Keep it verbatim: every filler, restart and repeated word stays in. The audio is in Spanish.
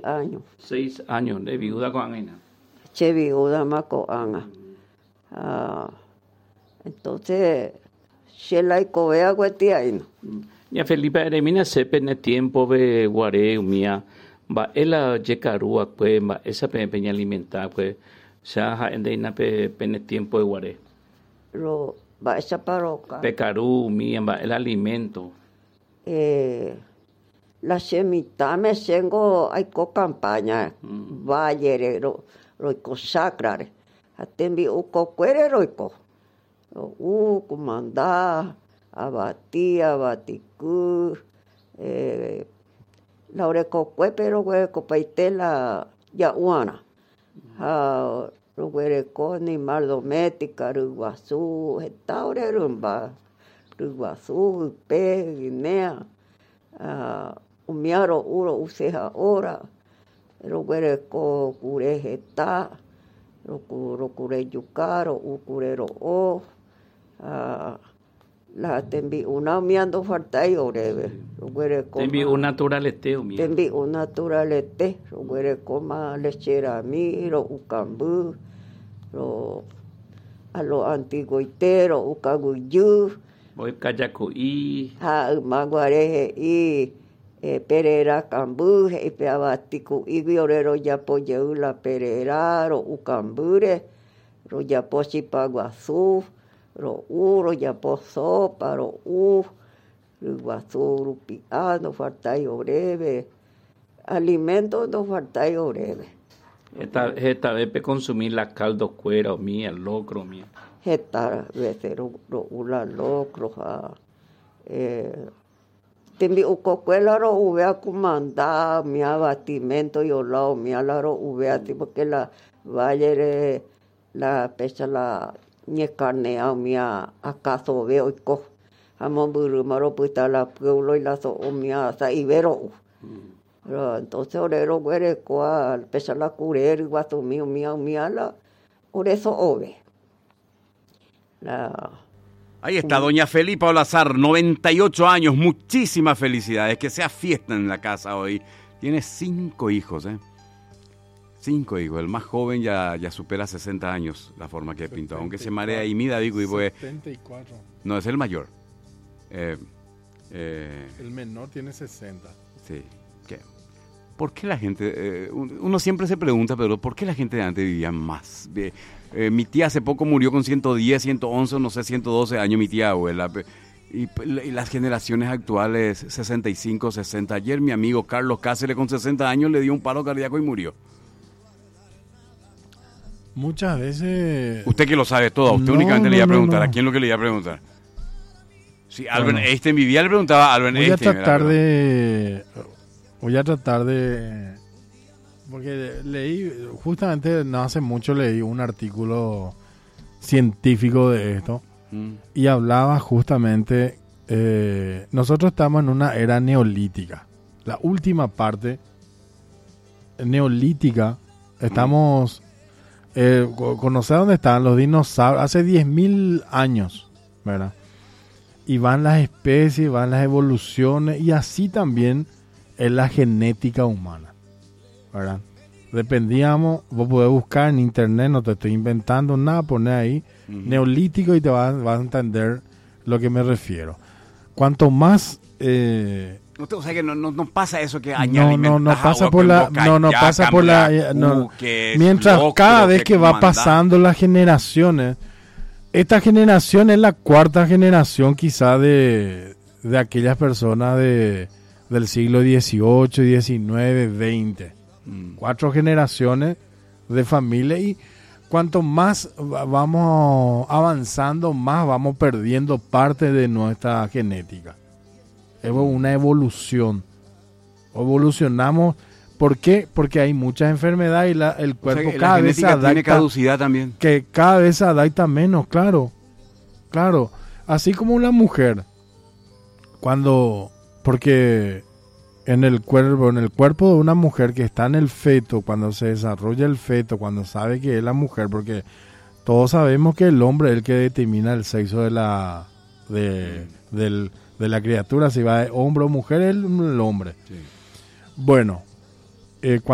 años. Seis años de viuda con Ana. Che viuda más con Ana. Ah, entonces, se la icovea guetiaino. Ya Felipe Eremina sepe en el tiempo de guaré mía va ela yecarúa pues va esa pe peña alimentar pues ya en de pe en el tiempo de guaré. Lo va esa paroca. Pecarú mía va el alimento. Eh, la semita me tengo hay co campaña mm. Valle ro roico sacrare. Atembi uco cuere roico. U comandá abatía, abaticú, eh, la oreco pero hueco paitela yahuana. Ah, lo hueco animal doméstica, ruguazú, estaure rumba, ruguazú, pe, guinea, ah, umiaro uro useja ora, lo hueco cure geta, lo cure yucaro, u curero o, ah, la tembi una miando falta y oreve tembi un naturalete mi tembi un naturalete roguere coma lechera mi ro ucambú ro a lo antiguitero ucaguyu voy cayacuí ha maguareje y eh, perera cambú y peabatico y viorero ya poyeu la perera ro ucambure ro ya posipaguazú ro uro ya posó para u ruguazú piá no falta y breve alimentos no falta y breve esta esta vez pe consumir la caldo cuera o mía locro mía esta veces ro ro ula locro ja eh tembi uco cuela ro uvea comanda mi abatimento yo la mi ala ro uvea tipo que la valle la pesa la ni carne a mía acaso veo y co amo buru maro puta la pueblo y la so mía sa ibero pero entonces orero güere cual pesa la curer guato mío mío mía la por eso ove la ahí está doña Felipa Olazar, noventa y ocho años, muchísimas felicidades, que sea fiesta en la casa hoy. Tiene cinco hijos, ¿eh? Cinco hijos, el más joven ya, ya supera sesenta años, la forma que pintó, aunque se marea y mida, digo, y pues... setenta y cuatro. No, es el mayor. Eh, eh, el menor tiene sesenta. Sí. ¿Qué? ¿Por qué la gente...? Eh, uno siempre se pregunta, pero ¿por qué la gente de antes vivía más? Eh, eh, mi tía hace poco murió con ciento diez, ciento once, no sé, ciento doce años, mi tía abuela. Y, y las generaciones actuales, sesenta y cinco, sesenta. Ayer mi amigo Carlos Cáceres con sesenta años le dio un paro cardíaco y murió. Muchas veces... Usted que lo sabe todo, a usted no, únicamente no, le iba a preguntar, no, no. ¿A quién lo que le iba a preguntar? Si Albert bueno, Einstein vivía, le preguntaba a Albert voy Einstein. Voy a tratar de... Voy a tratar de... Porque leí, justamente no hace mucho leí un artículo científico de esto mm. y hablaba justamente, eh, nosotros estamos en una era neolítica, la última parte neolítica, estamos... Mm. Eh, conocer dónde están los dinosaurios hace diez mil años, ¿verdad? Y van las especies, van las evoluciones y así también es la genética humana, ¿verdad? Dependíamos, vos podés buscar en internet, no te estoy inventando nada, poner ahí uh-huh. neolítico y te vas, vas a entender lo que me refiero. Cuanto más eh, No, o sea que no, no, no pasa eso que añade no, no, no pasa por la no no pasa por la no, mientras loco, cada vez que, que va pasando las generaciones, esta generación es la cuarta generación quizá de, de aquellas personas de del siglo dieciocho, diecinueve, veinte. Mm. Cuatro generaciones de familia y cuanto más vamos avanzando, más vamos perdiendo parte de nuestra genética. Es una evolución. Evolucionamos. ¿Por qué? Porque hay muchas enfermedades y la, el cuerpo o sea, cada vez se adapta. Tiene caducidad también. Que cada vez se adapta menos, claro. Claro. Así como la mujer. Cuando... Porque en el cuerpo, en el cuerpo de una mujer que está en el feto, cuando se desarrolla el feto, cuando sabe que es la mujer, porque todos sabemos que el hombre es el que determina el sexo de la... De, del... de la criatura, si va de hombre o mujer, el, el hombre. Sí. Bueno, eh,